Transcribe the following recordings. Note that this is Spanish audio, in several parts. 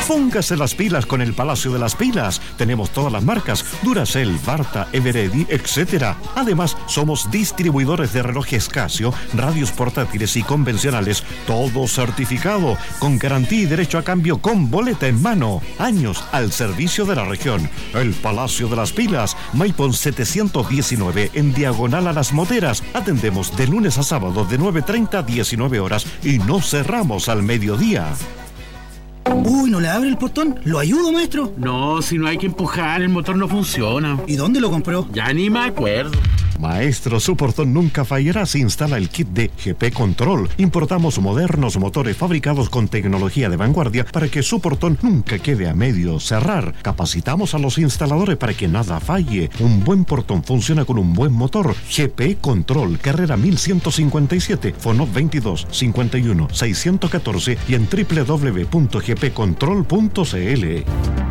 Póngase las pilas con el Palacio de las Pilas. Tenemos todas las marcas: Duracell, Barta, Eveready, etc. Además, somos distribuidores de relojes Casio, radios portátiles y convencionales, todo certificado, con garantía y derecho a cambio con boleta en mano. Años al servicio de la región. El Palacio de las Pilas, Maipón 719, en diagonal a Las Moteras. Atendemos de lunes a sábado de 9:30 a 19 horas y no cerramos al mediodía. Uy, ¿no le abre el portón? ¿Lo ayudo, maestro? No, si no hay que empujar, el motor no funciona. ¿Y dónde lo compró? Ya ni me acuerdo. Maestro, su portón nunca fallará si instala el kit de GP Control. Importamos modernos motores fabricados con tecnología de vanguardia para que su portón nunca quede a medio cerrar. Capacitamos a los instaladores para que nada falle. Un buen portón funciona con un buen motor. GP Control, carrera 1157, fono 22 51 614 y en www.gpcontrol.cl.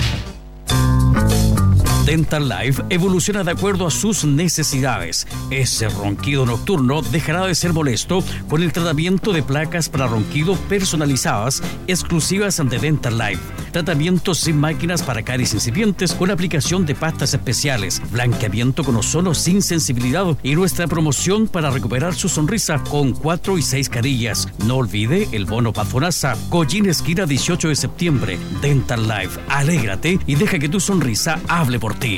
Dental Life evoluciona de acuerdo a sus necesidades. Ese ronquido nocturno dejará de ser molesto con el tratamiento de placas para ronquido personalizadas exclusivas de Dental Life. Tratamientos sin máquinas para caries incipientes con aplicación de pastas especiales, blanqueamiento con ozono sin sensibilidad y nuestra promoción para recuperar su sonrisa con 4 y 6 carillas. No olvide el bono Pafonasa, Collín esquina 18 de septiembre. Dental Life, alégrate y deja que tu sonrisa hable por ti.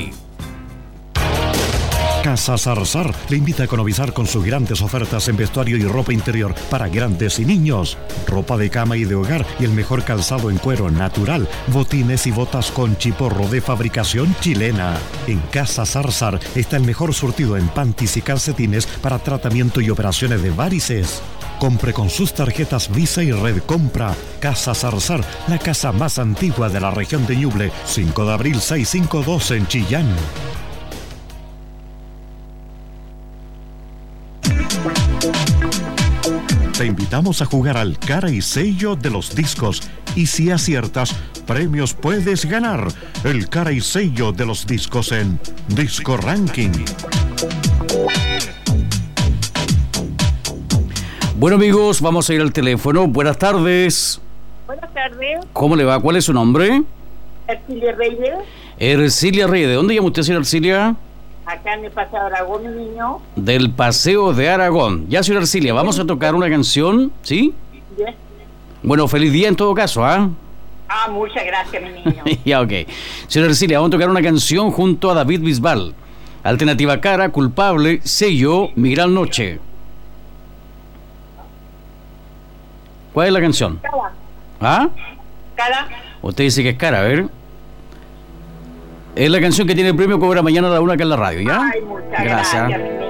Casa Zarzar le invita a economizar con sus grandes ofertas en vestuario y ropa interior para grandes y niños. Ropa de cama y de hogar y el mejor calzado en cuero natural. Botines y botas con chiporro de fabricación chilena. En Casa Zarzar está el mejor surtido en panties y calcetines para tratamiento y operaciones de varices. Compre con sus tarjetas Visa y Red Compra. Casa Zarzar, la casa más antigua de la región de Ñuble. 5 de abril 652 en Chillán. Te invitamos a jugar al cara y sello de los discos. Y si aciertas, premios puedes ganar. El cara y sello de los discos en Disco Ranking. Bueno, amigos, vamos a ir al teléfono. Buenas tardes. Buenas tardes. ¿Cómo le va? ¿Cuál es su nombre? Ercilia Reyes. Ercilia Reyes. ¿De dónde llama usted, señora Ercilia? Acá en el Paseo de Aragón, mi niño. Del Paseo de Aragón. Ya, señora Ercilia, vamos a tocar una canción, ¿sí? Yes. Bueno, feliz día en todo caso, ¿ah? Muchas gracias, mi niño. Ya, ok. Señora Ercilia, vamos a tocar una canción junto a David Bisbal. Alternativa Cara, Culpable, Sello, Mi Gran Noche. ¿Cuál es la canción? Cara. ¿Ah? Cara. Usted dice que es Cara, a ver. Es la canción que tiene el premio Cobra mañana a la 1 acá en la radio, ¿ya? Ay, muchas gracias.